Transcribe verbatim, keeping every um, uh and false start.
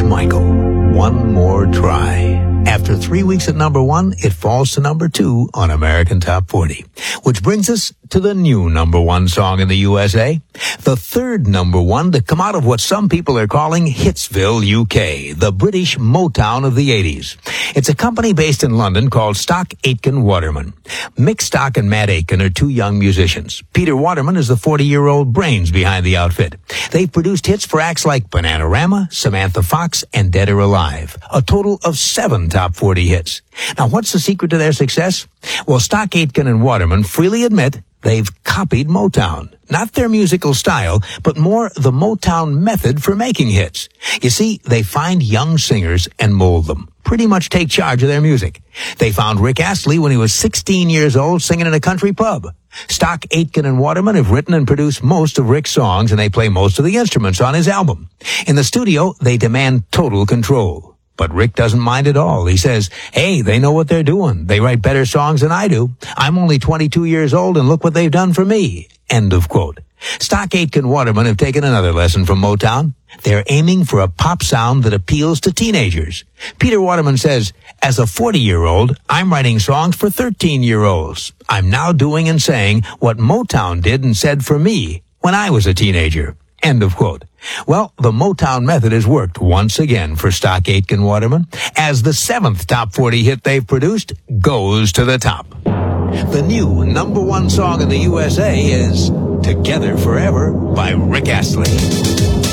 Michael, One More Try. After three weeks at number one, it falls to number two on American Top forty. Which brings us to the new number one song in the U S A. The third number one to come out of what some people are calling Hitsville, U K, the British Motown of the eighties. It's a company based in London called Stock Aitken Waterman. Mick Stock and Matt Aitken are two young musicians. Peter Waterman is the forty-year-old brains behind the outfit. They've produced hits for acts like Bananarama, Samantha Fox, and Dead or Alive. A total of seven top forty hits. Now, what's the secret to their success? Well, Stock Aitken and Waterman freely admit they've copied Motown. Not their musical style, but more the Motown method for making hits. You see, they find young singers and mold them. Pretty much take charge of their music. They found Rick Astley when he was sixteen years old singing in a country pub. Stock Aitken and Waterman have written and produced most of Rick's songs, and they play most of the instruments on his album. In the studio, they demand total control. But Rick doesn't mind at all. He says, hey, they know what they're doing. They write better songs than I do. I'm only twenty-two years old, and look what they've done for me. End of quote. Stock Aitken Waterman have taken another lesson from Motown. They're aiming for a pop sound that appeals to teenagers. Peter Waterman says, as a forty-year-old, I'm writing songs for thirteen-year-olds. I'm now doing and saying what Motown did and said for me when I was a teenager. End of quote. Well, the Motown method has worked once again for Stock Aitken Waterman, as the seventh top forty hit they've produced goes to the top. The new number one song in the U S A is Together Forever by Rick Astley.